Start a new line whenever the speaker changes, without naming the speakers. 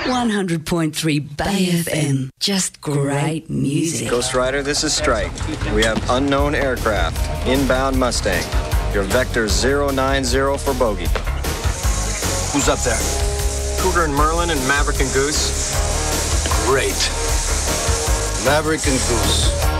100.3 Bay FM. Just great music.
Ghost Rider, this is Strike. We have unknown aircraft. Inbound Mustang. Your vector 090 for bogey.
Who's up there?
Cougar and Merlin and Maverick and Goose.
Great. Maverick and Goose.